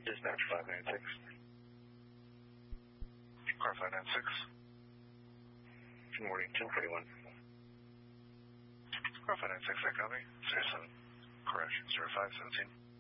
Dispatch 596. Car 596. Good morning, 1041. Car 596, I copy. 07, crash 0517.